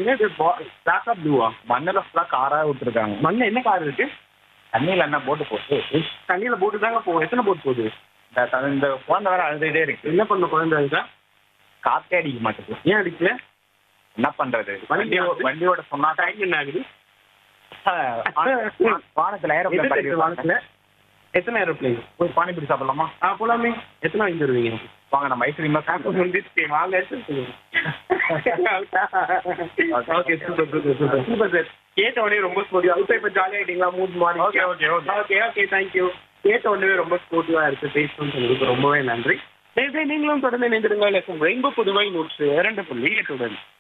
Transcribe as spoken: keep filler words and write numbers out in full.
இது பிளாக்கா ப்ளூவா? மண்ணில் ஃபுல்லாக காராக விட்டுருக்காங்க. மண்ணு என்ன கார் இருக்கு? தண்ணியில் என்ன போட்டு போட்டு தண்ணியில போட்டு தாங்க போகும். எத்தனை போட் போகுது? இந்த த- இந்த குழந்தை வேற அழுதுகிட்டே இருக்கு. என்ன பண்ண குழந்தை இருக்கா? காற்றே அடிக்க மாட்டேங்குது. ஏன் அடிக்கல? என்ன பண்றது? வண்டி ஓ- வண்டியோட சொன்னா டைம் என்ன ஆகுது? வானத்தில் எது ஏரோப்ளேன் இருக்கு வானத்துல? எத்தனை ஏரோப்ளேன்? போய் பானிபூரி சாப்பிடலாமா? ஆ போலாமே. எத்தனை வாங்கி தருவீங்க? வாங்க நம்ம ஐஸ்கிரீம் வந்துச்சு வாங்க. Okay super super super super sir. கேட்ட உடனே ரொம்ப ஸ்போர்ட்டிவா இப்போ இப்போ jolly ஆகிட்டீங்களா? Mood morning. Okay okay okay okay okay thank you. கேட்ட உடனே ரொம்ப ஸ்போர்ட்டிவா இருக்கு பேசணும்னு சொன்னதுக்கு ரொம்பவே நன்றி. நீங்களும் தொடர்ந்து இணைந்திருங்கள். ரெயின்போ புதுவை நூற்று இரண்டு புள்ளி எட்டுடன்.